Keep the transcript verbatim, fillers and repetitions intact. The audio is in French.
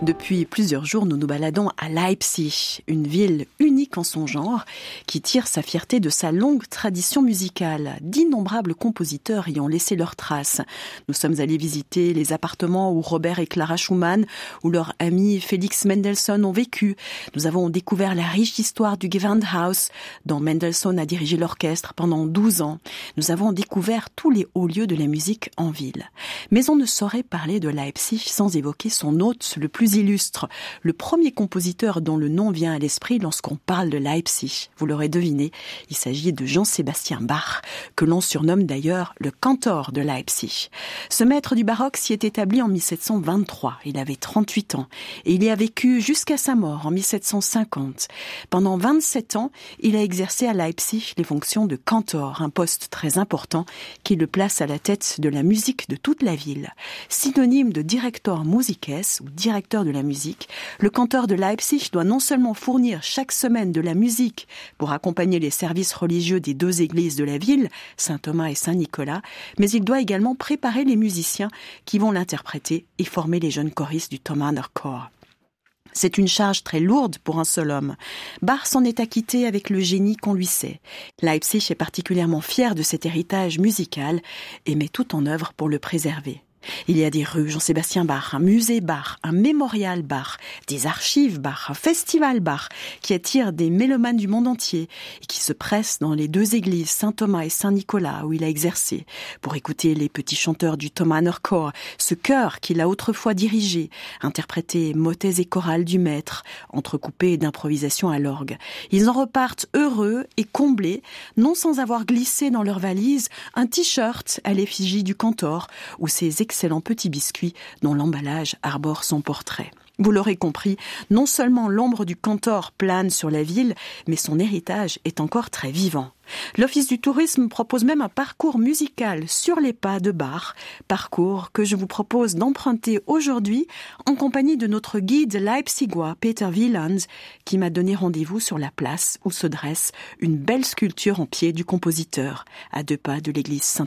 Depuis plusieurs jours, nous nous baladons à Leipzig, une ville unique en son genre, qui tire sa fierté de sa longue tradition musicale. D'innombrables compositeurs y ont laissé leurs traces. Nous sommes allés visiter les appartements où Robert et Clara Schumann, où leur ami Félix Mendelssohn ont vécu. Nous avons découvert la riche histoire du Gewandhaus, dont Mendelssohn a dirigé l'orchestre pendant douze ans. Nous avons découvert tous les hauts lieux de la musique en ville. Mais on ne saurait parler de Leipzig sans évoquer son hôte le plus illustre, le premier compositeur dont le nom vient à l'esprit lorsqu'on parle de Leipzig. Vous l'aurez deviné, il s'agit de Jean-Sébastien Bach, que l'on surnomme d'ailleurs le cantor de Leipzig. Ce maître du baroque s'y est établi en mille sept cent vingt-trois. Il avait trente-huit ans et il y a vécu jusqu'à sa mort en mille sept cent cinquante. Pendant vingt-sept ans, il a exercé à Leipzig les fonctions de cantor, un poste très important qui le place à la tête de la musique de toute la ville. Synonyme de director musices ou directeur de la musique, le cantor de Leipzig doit non seulement fournir chaque semaine de la musique pour accompagner les services religieux des deux églises de la ville, Saint-Thomas et Saint-Nicolas, mais il doit également préparer les musiciens qui vont l'interpréter et former les jeunes choristes du Thomaner Chor. C'est une charge très lourde pour un seul homme. Bach s'en est acquitté avec le génie qu'on lui sait. Leipzig est particulièrement fier de cet héritage musical et met tout en œuvre pour le préserver. Il y a des rues Jean-Sébastien Bach, un musée Bach, un mémorial Bach, des archives Bach, un festival Bach qui attire des mélomanes du monde entier et qui se pressent dans les deux églises Saint-Thomas et Saint-Nicolas où il a exercé pour écouter les petits chanteurs du Thomaner Chor, ce chœur qu'il a autrefois dirigé, interpréter motets et chorales du maître, entrecoupés d'improvisations à l'orgue. Ils en repartent heureux et comblés, non sans avoir glissé dans leur valise un t-shirt à l'effigie du cantor ou ses excellent petit biscuit dont l'emballage arbore son portrait. Vous l'aurez compris, non seulement l'ombre du cantor plane sur la ville, mais son héritage est encore très vivant. L'Office du tourisme propose même un parcours musical sur les pas de Bach, parcours que je vous propose d'emprunter aujourd'hui en compagnie de notre guide leipzigois Peter Wieland, qui m'a donné rendez-vous sur la place où se dresse une belle sculpture en pied du compositeur, à deux pas de l'église Saint